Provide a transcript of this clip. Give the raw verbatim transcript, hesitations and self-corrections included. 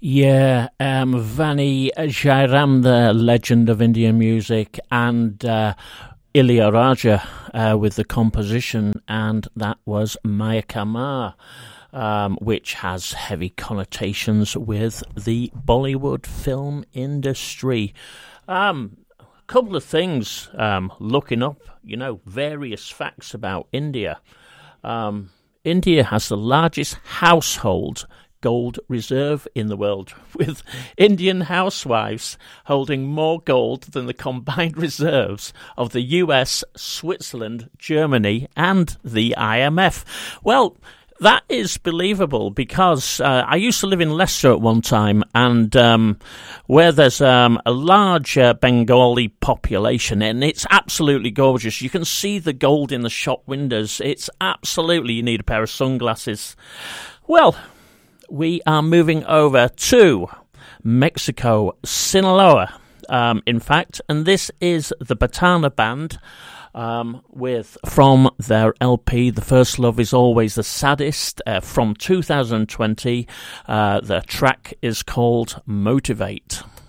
Yeah, um, Vani Jairam, the legend of Indian music, and uh, Ilayaraja uh, with the composition, and that was Maya Kamar, um, which has heavy connotations with the Bollywood film industry. Um, a couple of things, um, looking up, you know, various facts about India. Um, India has the largest household gold reserve in the world, with Indian housewives holding more gold than the combined reserves of the U S, Switzerland, Germany, and the I M F. Well, that is believable because uh, I used to live in Leicester at one time, and um, where there's um, a large uh, Bengali population, and it's absolutely gorgeous. You can see the gold in the shop windows. It's absolutely, you need a pair of sunglasses. Well, we are moving over to Mexico, Sinaloa, um, in fact, and this is the Batana Band um, with from their L P, The First Love is Always the Saddest, uh, from two thousand twenty. Uh, the track is called Motivate.